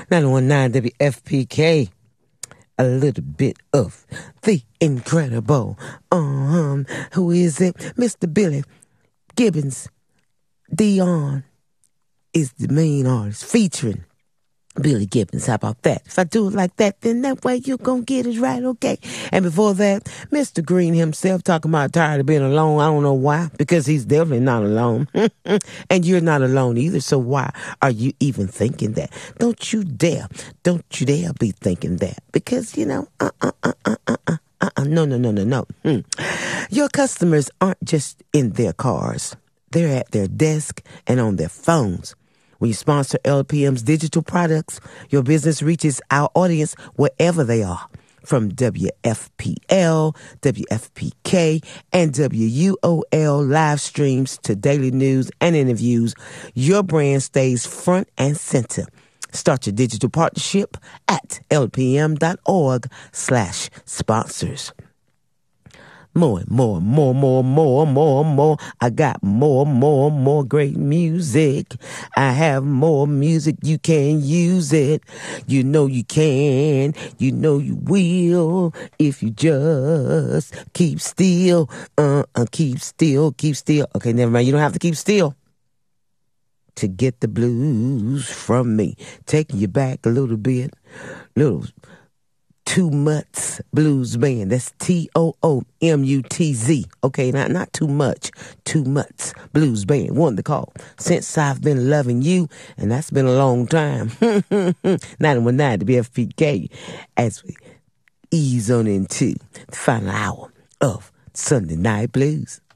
919 WFPK. A little bit of the incredible. Who is it? Mr. Billy Gibbons. Dion is the main artist featuring Billy Gibbons. How about that? If I do it like that, then that way you're going to get it right, okay? And before that, Mr. Green himself talking about tired of being alone. I don't know why, because he's definitely not alone. And you're not alone either, so why are you even thinking that? Don't you dare be thinking that. Because, no. Your customers aren't just in their cars. They're at their desk and on their phones. When you sponsor LPM's digital products, your business reaches our audience wherever they are. From WFPL, WFPK, and WUOL live streams to daily news and interviews, your brand stays front and center. Start your digital partnership at lpm.org/sponsors. More. I got more great music. I have more music. You can use it. You know you can. You know you will. If you just keep still. Keep still. Okay, never mind. You don't have to keep still to get the blues from me. Taking you back a little bit. Too Much Blues Band. That's TOOMUTZ. Okay, not too much. Too Much Blues Band. One to call. Since I've Been Loving You, and that's been a long time. 919 to BFPK as we ease on into the final hour of Sunday Night Blues.